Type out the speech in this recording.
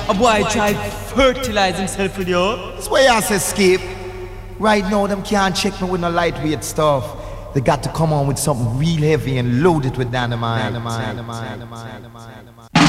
A boy try fertilize himself with you. That's why I say skip. Right now, them can't check me with no lightweight stuff. They got to come on with something real heavy and load it with dynamite.